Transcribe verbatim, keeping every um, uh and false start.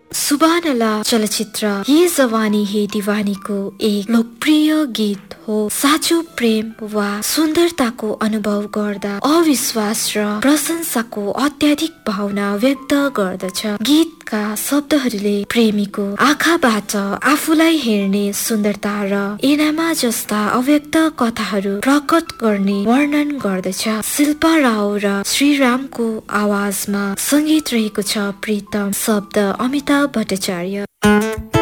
सुबानला चलचित्र ये जवानी हे दीवानीको एक लोकप्रिय गीत हो। साँचो प्रेम वा सुन्दरताको अनुभव गर्दा अविश्वास र प्रशंसाको अत्याधिक भावना व्यक्त गर्दछ। गीतका शब्दहरूले प्रेमीको आँखाबाट आफूलाई हेर्ने सुन्दरता र ऐनामा जस्ता अव्यक्त कथाहरू प्रकट गर्ने वर्णन गर्दछ। शिल्पा राव र श्रीरामको आवाजमा संगीत रहेको छ प्रीतम, शब्द अमिताभ भट्टाचार्य।